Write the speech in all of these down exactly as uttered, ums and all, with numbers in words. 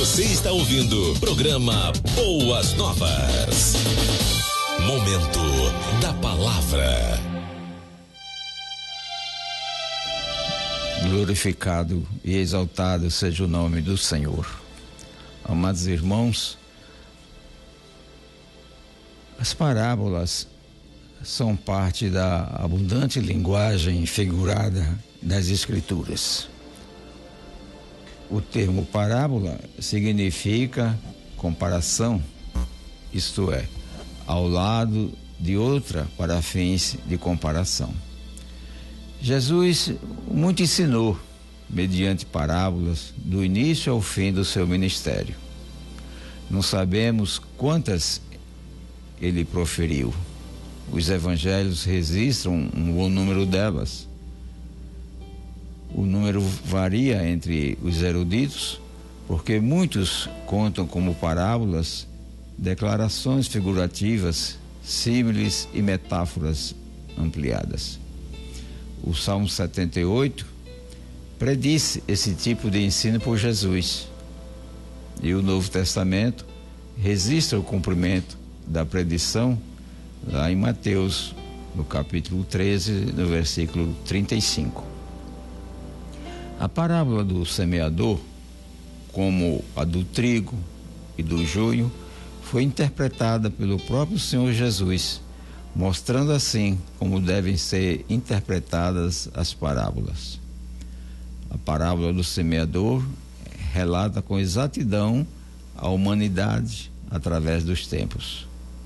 Você está ouvindo o programa Boas Novas. Momento da Palavra. Glorificado e exaltado seja o nome do Senhor. Amados irmãos, as parábolas são parte da abundante linguagem figurada das Escrituras. O termo parábola significa comparação, isto é, ao lado de outra para fins de comparação. Jesus muito ensinou mediante parábolas do início ao fim do seu ministério. Não sabemos quantas ele proferiu. Os evangelhos registram um bom número delas. O número varia entre os eruditos, porque muitos contam como parábolas declarações figurativas, símiles e metáforas ampliadas. O Salmo setenta e oito predisse esse tipo de ensino por Jesus. E o Novo Testamento registra o cumprimento da predição lá em Mateus, no capítulo treze, no versículo trinta e cinco. A parábola do semeador, como a do trigo e do joio, foi interpretada pelo próprio Senhor Jesus, mostrando assim como devem ser interpretadas as parábolas. A parábola do semeador relata com exatidão a humanidade através dos tempos.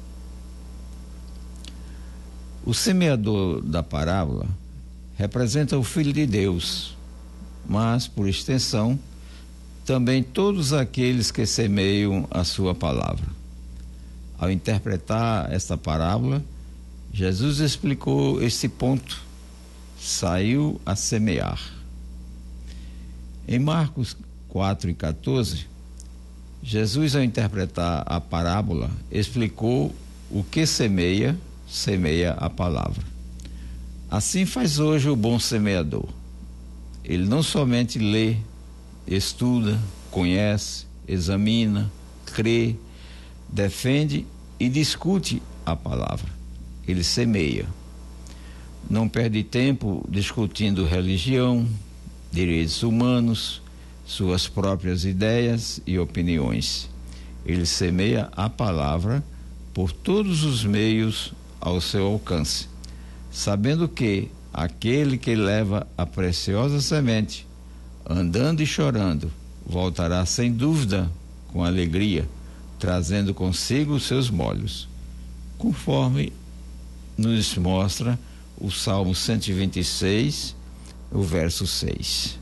O semeador da parábola representa o Filho de Deus, mas, por extensão, também todos aqueles que semeiam a sua palavra. Ao interpretar esta parábola, Jesus explicou este ponto: saiu a semear. Em Marcos quatro e quatorze, Jesus, ao interpretar a parábola, explicou o que semeia, semeia a palavra. Assim faz hoje o bom semeador. Ele não somente lê, estuda, conhece, examina, crê, defende e discute a palavra. Ele semeia. Não perde tempo discutindo religião, direitos humanos, suas próprias ideias e opiniões. Ele semeia a palavra por todos os meios ao seu alcance, sabendo que aquele que leva a preciosa semente, andando e chorando, voltará sem dúvida com alegria, trazendo consigo os seus molhos, conforme nos mostra o Salmo cento e vinte e seis, o verso seis.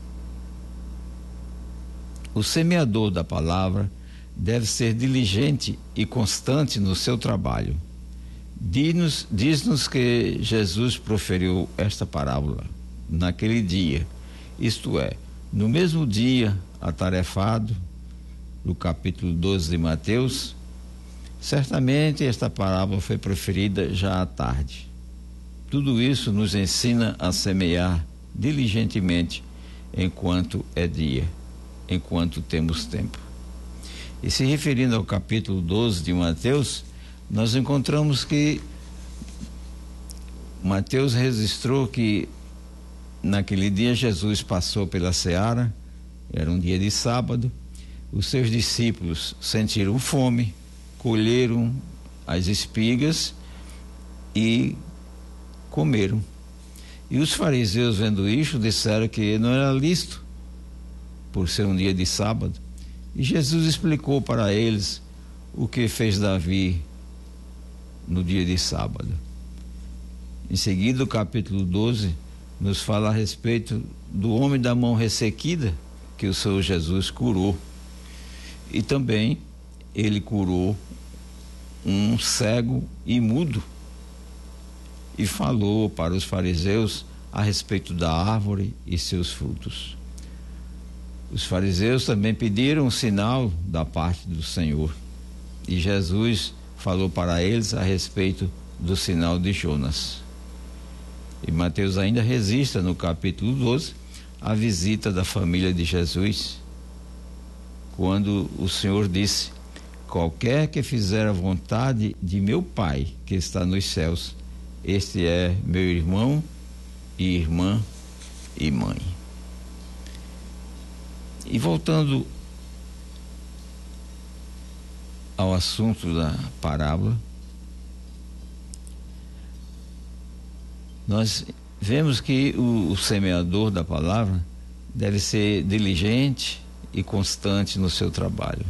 O semeador da palavra deve ser diligente e constante no seu trabalho. Diz-nos, diz-nos que Jesus proferiu esta parábola naquele dia, isto é, no mesmo dia atarefado, no capítulo doze de Mateus. Certamente esta parábola foi proferida já à tarde. Tudo isso nos ensina a semear diligentemente enquanto é dia, enquanto temos tempo. E se referindo ao capítulo doze de Mateus, nós encontramos que Mateus registrou que naquele dia Jesus passou pela seara, era um dia de sábado, os seus discípulos sentiram fome, colheram as espigas e comeram. E os fariseus, vendo isto, disseram que não era lícito, por ser um dia de sábado. E Jesus explicou para eles o que fez Davi no dia de sábado. Em seguida, o capítulo doze nos fala a respeito do homem da mão ressequida que o Senhor Jesus curou. E também ele curou um cego e mudo e falou para os fariseus a respeito da árvore e seus frutos. Os fariseus também pediram um sinal da parte do Senhor e Jesus falou para eles a respeito do sinal de Jonas. E Mateus ainda registra no capítulo doze a visita da família de Jesus quando o Senhor disse: qualquer que fizer a vontade de meu Pai que está nos céus, este é meu irmão e irmã e mãe. E voltando ao assunto da parábola, nós vemos que o, o semeador da palavra deve ser diligente e constante no seu trabalho.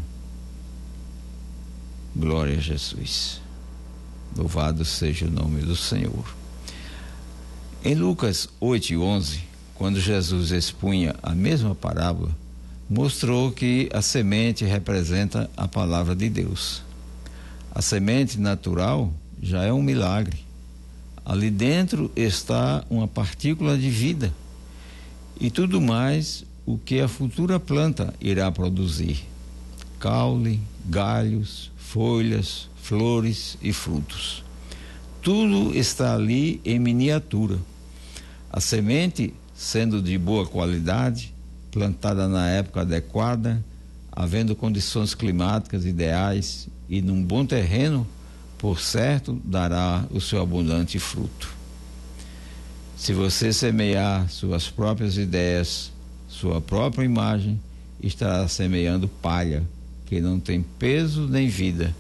Glória a Jesus. Louvado seja o nome do Senhor. Em Lucas oito e onze, quando Jesus expunha a mesma parábola, mostrou que a semente representa a palavra de Deus. A semente natural já é um milagre. Ali dentro está uma partícula de vida e tudo mais o que a futura planta irá produzir: caule, galhos, folhas, flores e frutos. Tudo está ali em miniatura. A semente, sendo de boa qualidade, plantada na época adequada, havendo condições climáticas ideais e num bom terreno, por certo, dará o seu abundante fruto. Se você semear suas próprias ideias, sua própria imagem, estará semeando palha, que não tem peso nem vida.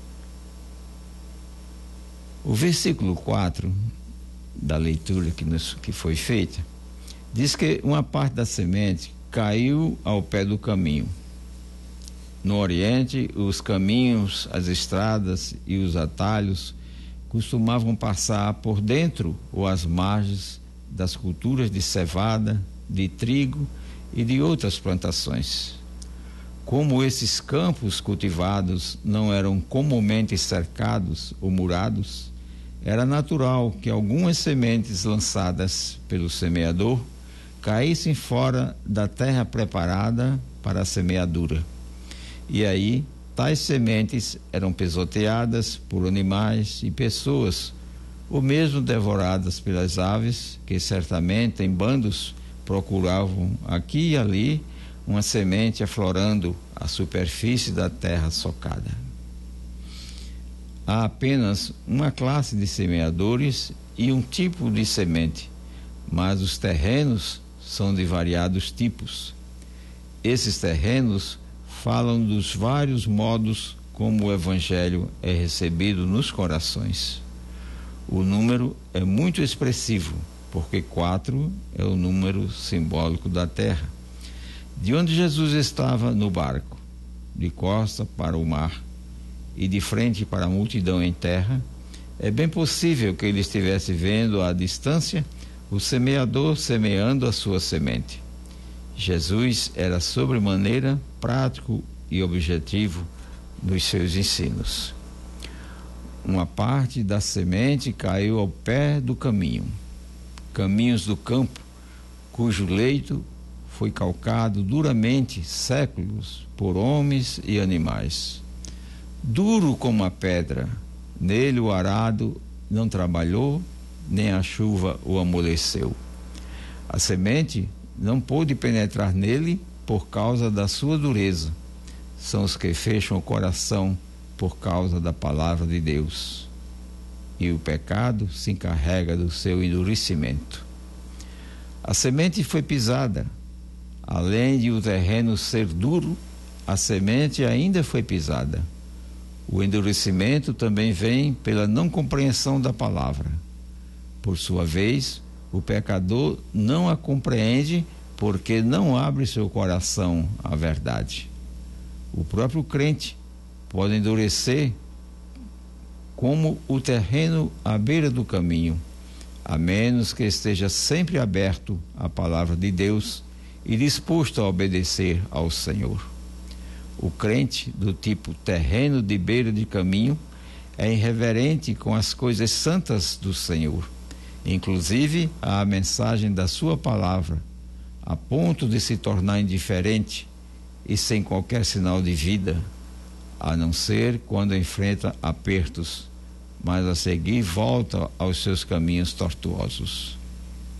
O versículo quatro da leitura que, nos, que foi feita diz que uma parte da semente caiu ao pé do caminho. No Oriente, os caminhos, as estradas e os atalhos costumavam passar por dentro ou às margens das culturas de cevada, de trigo e de outras plantações. Como esses campos cultivados não eram comumente cercados ou murados, era natural que algumas sementes lançadas pelo semeador caíssem fora da terra preparada para a semeadura. E aí, tais sementes eram pisoteadas por animais e pessoas, ou mesmo devoradas pelas aves, que certamente em bandos procuravam aqui e ali uma semente aflorando a superfície da terra socada. Há apenas uma classe de semeadores e um tipo de semente, mas os terrenos são de variados tipos. Esses terrenos falam dos vários modos como o Evangelho é recebido nos corações. O número é muito expressivo, porque quatro é o número simbólico da terra. De onde Jesus estava no barco, de costa para o mar e de frente para a multidão em terra, é bem possível que ele estivesse vendo à distância o semeador semeando a sua semente. Jesus era sobremaneira prático e objetivo nos seus ensinos. Uma parte da semente caiu ao pé do caminho, caminhos do campo, cujo leito foi calcado duramente séculos por homens e animais. Duro como a pedra, nele o arado não trabalhou, nem a chuva o amoleceu. A semente não pôde penetrar nele por causa da sua dureza. São os que fecham o coração por causa da palavra de Deus. E o pecado se encarrega do seu endurecimento. A semente foi pisada. Além de o terreno ser duro, a semente ainda foi pisada. O endurecimento também vem pela não compreensão da palavra. Por sua vez, o pecador não a compreende porque não abre seu coração à verdade. O próprio crente pode endurecer como o terreno à beira do caminho, a menos que esteja sempre aberto à palavra de Deus e disposto a obedecer ao Senhor. O crente do tipo terreno de beira de caminho é irreverente com as coisas santas do Senhor, inclusive a mensagem da sua palavra, a ponto de se tornar indiferente e sem qualquer sinal de vida, a não ser quando enfrenta apertos, mas a seguir volta aos seus caminhos tortuosos.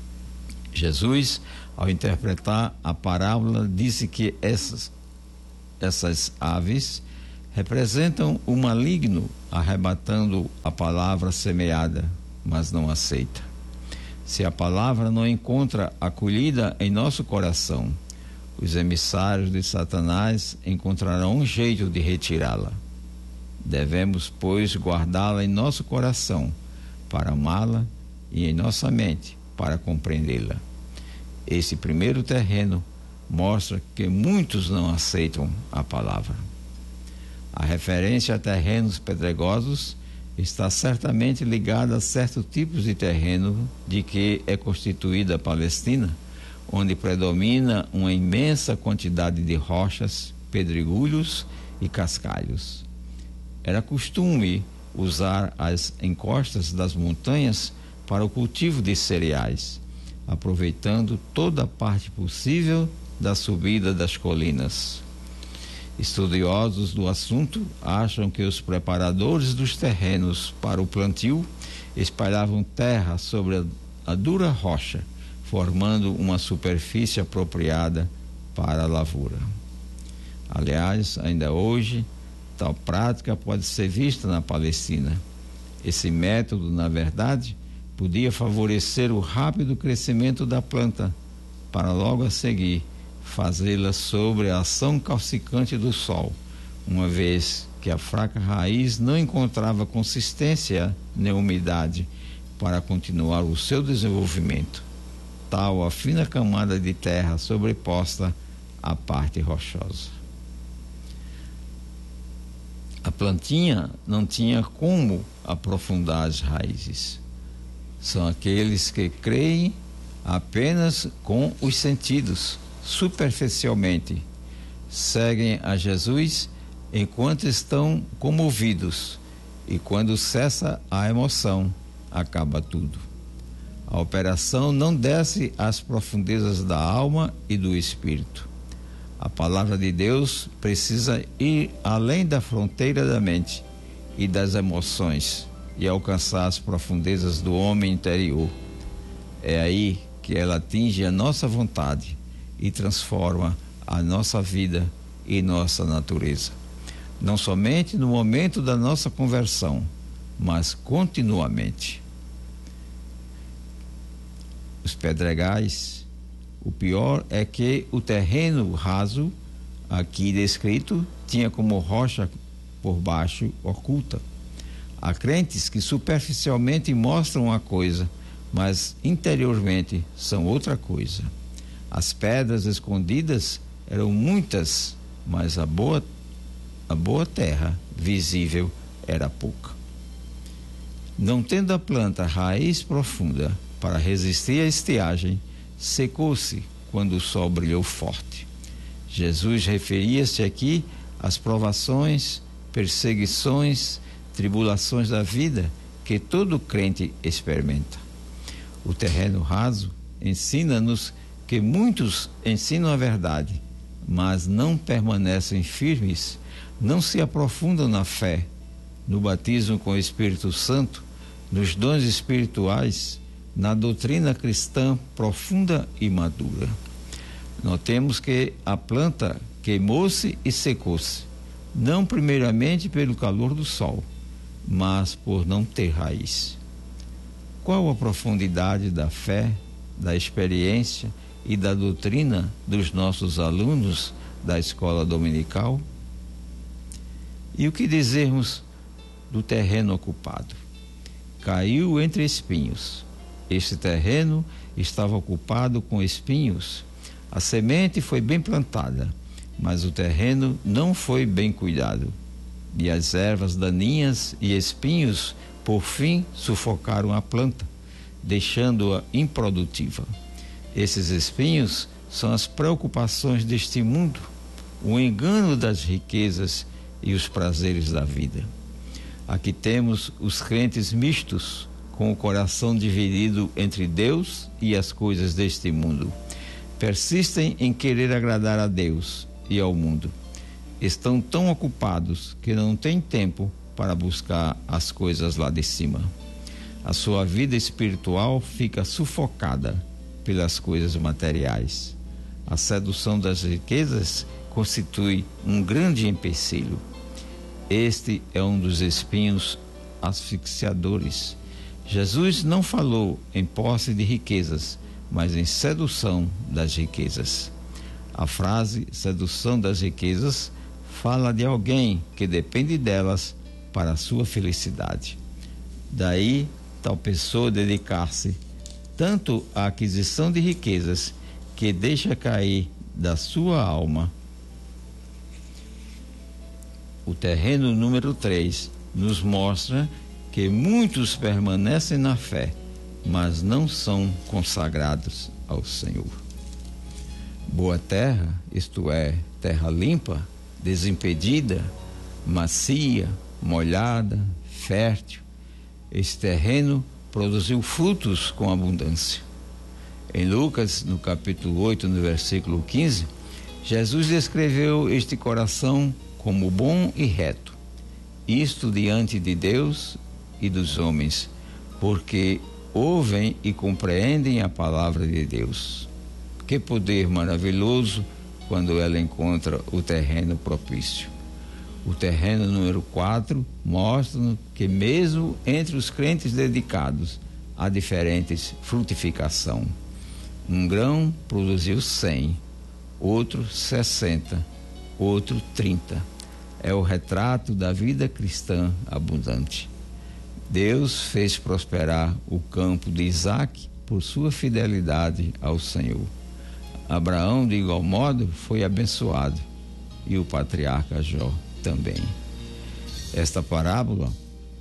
Jesus, ao interpretar a parábola, disse que essas Essas aves representam o maligno arrebatando a palavra semeada, mas não aceita. Se a palavra não encontra acolhida em nosso coração, os emissários de Satanás encontrarão um jeito de retirá-la. Devemos, pois, guardá-la em nosso coração para amá-la e em nossa mente para compreendê-la. Esse primeiro terreno mostra que muitos não aceitam a palavra. A referência a terrenos pedregosos está certamente ligada a certos tipos de terreno de que é constituída a Palestina, onde predomina uma imensa quantidade de rochas, pedregulhos e cascalhos. Era costume usar as encostas das montanhas para o cultivo de cereais, aproveitando toda a parte possível da subida das colinas. Estudiosos do assunto acham que os preparadores dos terrenos para o plantio espalhavam terra sobre a, a dura rocha, formando uma superfície apropriada para a lavoura. Aliás, ainda hoje, tal prática pode ser vista na Palestina. Esse método, na verdade, podia favorecer o rápido crescimento da planta, para logo a seguir fazê-la sobre a ação calcicante do sol, uma vez que a fraca raiz não encontrava consistência nem umidade para continuar o seu desenvolvimento, tal a fina camada de terra sobreposta à parte rochosa. A plantinha não tinha como aprofundar as raízes. São aqueles que creem apenas com os sentidos, superficialmente, seguem a Jesus enquanto estão comovidos, e quando cessa a emoção, acaba tudo. A operação não desce às profundezas da alma e do espírito. A palavra de Deus precisa ir além da fronteira da mente e das emoções e alcançar as profundezas do homem interior. É aí que ela atinge a nossa vontade e transforma a nossa vida e nossa natureza. Não somente no momento da nossa conversão, mas continuamente. Os pedregais, o pior é que o terreno raso, aqui descrito, tinha como rocha por baixo oculta. Há crentes que superficialmente mostram uma coisa, mas interiormente são outra coisa. As pedras escondidas eram muitas, mas a boa, a boa terra visível era pouca. Não tendo a planta raiz profunda para resistir à estiagem, secou-se quando o sol brilhou forte. Jesus referia-se aqui às provações, perseguições, tribulações da vida que todo crente experimenta. O terreno raso ensina-nos que muitos ensinam a verdade, mas não permanecem firmes, não se aprofundam na fé, no batismo com o Espírito Santo, nos dons espirituais, na doutrina cristã profunda e madura. Notemos que a planta queimou-se e secou-se, não primeiramente pelo calor do sol, mas por não ter raiz. Qual a profundidade da fé, da experiência e da doutrina dos nossos alunos da escola dominical? E o que dizermos do terreno ocupado? Caiu entre espinhos. Este terreno estava ocupado com espinhos. A semente foi bem plantada, mas o terreno não foi bem cuidado. E as ervas daninhas e espinhos, por fim, sufocaram a planta, deixando-a improdutiva. Esses espinhos são as preocupações deste mundo, o engano das riquezas e os prazeres da vida. Aqui temos os crentes mistos, com o coração dividido entre Deus e as coisas deste mundo. Persistem em querer agradar a Deus e ao mundo. Estão tão ocupados que não têm tempo para buscar as coisas lá de cima. A sua vida espiritual fica sufocada pelas coisas materiais. A sedução das riquezas constitui um grande empecilho. Este é um dos espinhos asfixiadores. Jesus não falou em posse de riquezas, mas em sedução das riquezas. A frase sedução das riquezas fala de alguém que depende delas para a sua felicidade. Daí, tal pessoa dedicar-se tanto à aquisição de riquezas que deixa cair da sua alma. O terreno número três nos mostra que muitos permanecem na fé, mas não são consagrados ao Senhor. Boa terra, isto é, terra limpa, desimpedida, macia, molhada, fértil. Esse terreno produziu frutos com abundância. Em Lucas, no capítulo oito, no versículo quinze, Jesus descreveu este coração como bom e reto, isto diante de Deus e dos homens, porque ouvem e compreendem a palavra de Deus. Que poder maravilhoso quando ela encontra o terreno propício. O terreno número quatro mostra que mesmo entre os crentes dedicados há diferentes frutificação. Um grão produziu cem, outro sessenta, outro trinta. É o retrato da vida cristã abundante. Deus fez prosperar o campo de Isaque por sua fidelidade ao Senhor. Abraão, de igual modo, foi abençoado, e o patriarca Jó também. Esta parábola,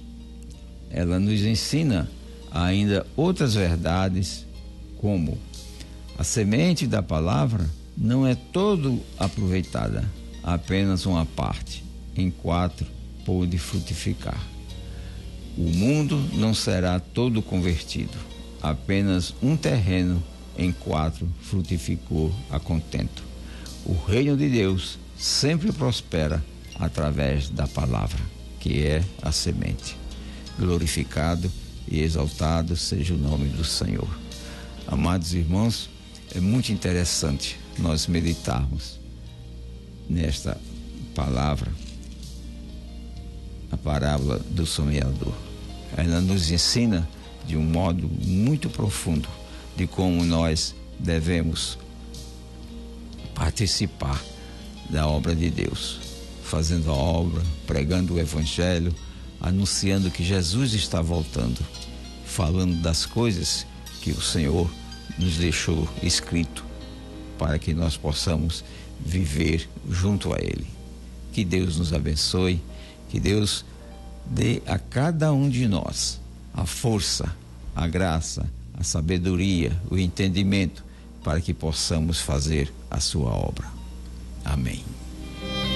ela nos ensina ainda outras verdades, como a semente da palavra não é todo aproveitada, apenas uma parte, em quatro pôde frutificar. O mundo não será todo convertido, apenas um terreno em quatro frutificou a contento. O reino de Deus sempre prospera através da palavra, que é a semente. Glorificado e exaltado seja o nome do Senhor. Amados irmãos, é muito interessante nós meditarmos nesta palavra, a parábola do semeador. Ela nos ensina de um modo muito profundo de como nós devemos participar da obra de Deus, fazendo a obra, pregando o Evangelho, anunciando que Jesus está voltando, falando das coisas que o Senhor nos deixou escrito para que nós possamos viver junto a Ele. Que Deus nos abençoe, que Deus dê a cada um de nós a força, a graça, a sabedoria, o entendimento para que possamos fazer a sua obra. Amém.